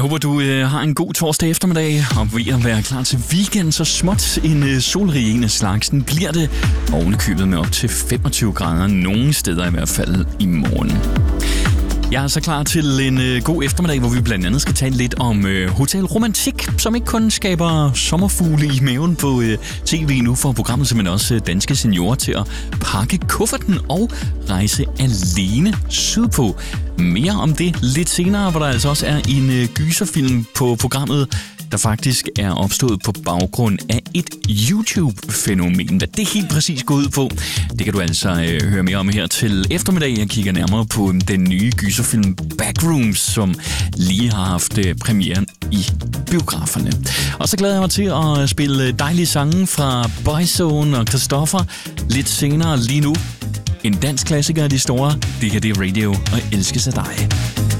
Jeg håber, du har en god torsdag eftermiddag, og ved at være klar til weekend, så småt en solrig en af slagsen bliver det, ovenikøbet med op til 25 grader, nogle steder i hvert fald i morgen. Jeg er så klar til en god eftermiddag, hvor vi blandt andet skal tale lidt om Hotel Romantik, som ikke kun skaber sommerfugle i maven på tv nu for programmet, men også danske seniorer til at pakke kufferten og rejse alene sydpå. Mere om det lidt senere, hvor der altså også er en gyserfilm på programmet, der faktisk er opstået på baggrund af et YouTube-fænomen. Hvad det helt præcis går ud på, det kan du altså høre mere om her til eftermiddag. Jeg kigger nærmere på den nye gyserfilm Backrooms, som lige har haft premieren i biograferne. Og så glæder jeg mig til at spille dejlige sange fra Boyzone og Christoffer lidt senere lige nu. En dansk klassiker af de store, det her det er Radio og elskes af dig.